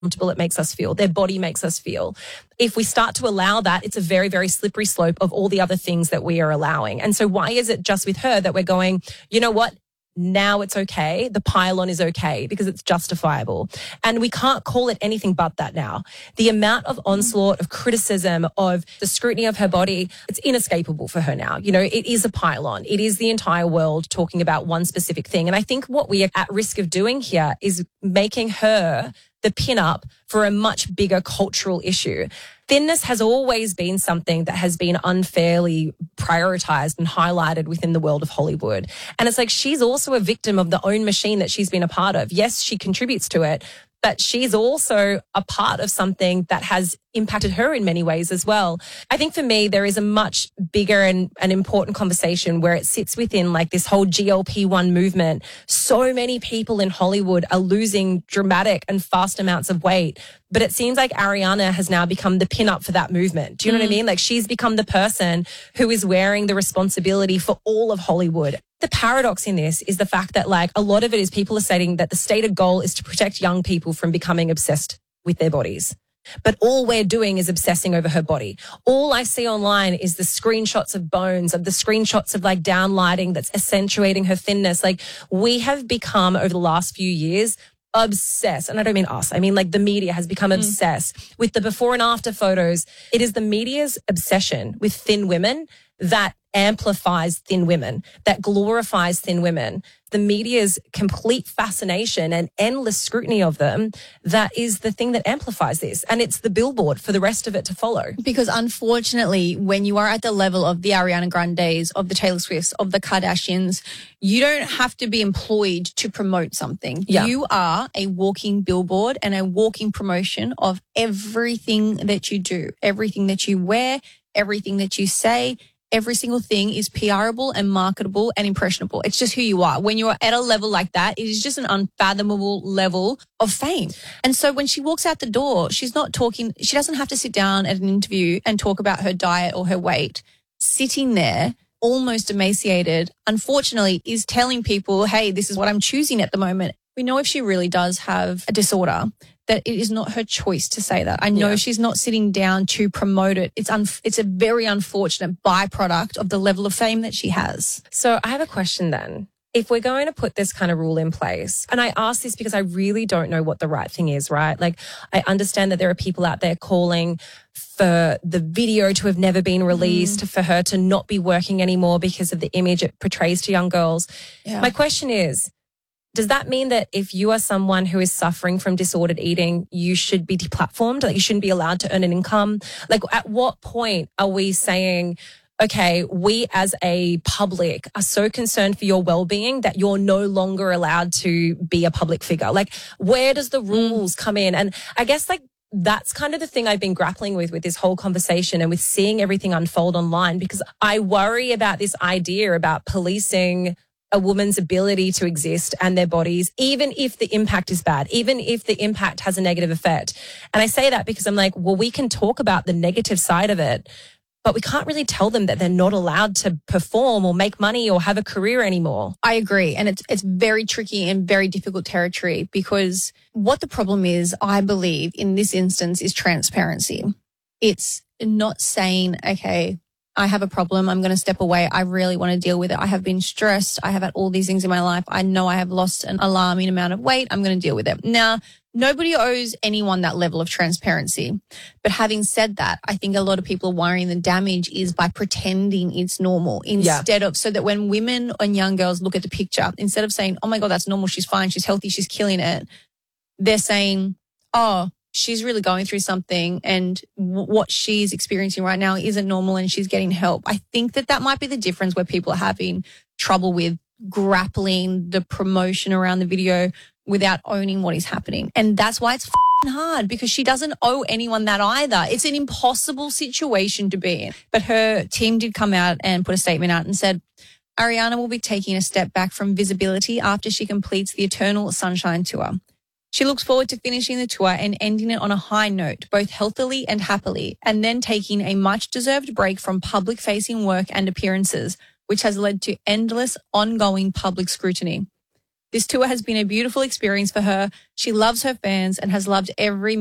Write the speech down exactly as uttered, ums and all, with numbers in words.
it makes us feel, their body makes us feel. If we start to allow that, it's a very, very slippery slope of all the other things that we are allowing. And so why is it just with her that we're going, you know what? Now it's okay. The pylon is okay because it's justifiable. And we can't call it anything but that now. The amount of onslaught, of criticism, of the scrutiny of her body, it's inescapable for her now. You know, it is a pylon. It is the entire world talking about one specific thing. And I think what we are at risk of doing here is making her the pin-up for a much bigger cultural issue. Thinness has always been something that has been unfairly prioritized and highlighted within the world of Hollywood. And it's like she's also a victim of the own machine that she's been a part of. Yes, she contributes to it, but she's also a part of something that has impacted her in many ways as well. I think for me, there is a much bigger and an important conversation where it sits within like this whole G L P one movement. So many people in Hollywood are losing dramatic and fast amounts of weight, but it seems like Ariana has now become the pin-up for that movement. Do you know mm. what I mean? Like she's become the person who is wearing the responsibility for all of Hollywood. The paradox in this is the fact that like a lot of it is people are stating that the stated goal is to protect young people from becoming obsessed with their bodies. But all we're doing is obsessing over her body. All I see online is the screenshots of bones, of the screenshots of like down lighting that's accentuating her thinness. Like we have become over the last few years obsessed. And I don't mean us. I mean like the media has become mm. obsessed with the before and after photos. It is the media's obsession with thin women that amplifies thin women, that glorifies thin women. The media's complete fascination and endless scrutiny of them, that is the thing that amplifies this. And it's the billboard for the rest of it to follow. Because unfortunately, when you are at the level of the Ariana Grandes, of the Taylor Swifts, of the Kardashians, you don't have to be employed to promote something. Yeah. You are a walking billboard and a walking promotion of everything that you do, everything that you wear, everything that you say. Every single thing is PRable and marketable and impressionable. It's just who you are. When you're at a level like that, it is just an unfathomable level of fame. And so when she walks out the door, she's not talking, she doesn't have to sit down at an interview and talk about her diet or her weight. Sitting there, almost emaciated, unfortunately, is telling people, hey, this is what I'm choosing at the moment. We know if she really does have a disorder, that it is not her choice to say that. I know yeah. she's not sitting down to promote it. It's un- it's a very unfortunate byproduct of the level of fame that she has. So I have a question then. If we're going to put this kind of rule in place, and I ask this because I really don't know what the right thing is, right? Like I understand that there are people out there calling for the video to have never been released, mm. for her to not be working anymore because of the image it portrays to young girls. Yeah. My question is, does that mean that if you are someone who is suffering from disordered eating, you should be deplatformed? Like you shouldn't be allowed to earn an income? Like at what point are we saying, okay, we as a public are so concerned for your well-being that you're no longer allowed to be a public figure? Like where does the rules come in? And I guess like that's kind of the thing I've been grappling with with this whole conversation and with seeing everything unfold online, because I worry about this idea about policing a woman's ability to exist and their bodies, even if the impact is bad, even if the impact has a negative effect. And I say that because I'm like, well, we can talk about the negative side of it, but we can't really tell them that they're not allowed to perform or make money or have a career anymore. I agree. And it's it's very tricky and very difficult territory, because what the problem is, I believe, in this instance is transparency. It's not saying, okay, I have a problem, I'm going to step away, I really want to deal with it. I have been stressed, I have had all these things in my life, I know I have lost an alarming amount of weight, I'm going to deal with it. Now, nobody owes anyone that level of transparency. But having said that, I think a lot of people are worrying the damage is by pretending it's normal instead yeah. of, so that when women and young girls look at the picture, instead of saying, oh my God, that's normal, she's fine, she's healthy, she's killing it, they're saying, oh, she's really going through something and w- what she's experiencing right now isn't normal and she's getting help. I think that that might be the difference where people are having trouble with grappling the promotion around the video without owning what is happening. And that's why it's f***ing hard, because she doesn't owe anyone that either. It's an impossible situation to be in. But her team did come out and put a statement out and said, Ariana will be taking a step back from visibility after she completes the Eternal Sunshine Tour. She looks forward to finishing the tour and ending it on a high note, both healthily and happily, and then taking a much-deserved break from public-facing work and appearances, which has led to endless, ongoing public scrutiny. This tour has been a beautiful experience for her. She loves her fans and has loved every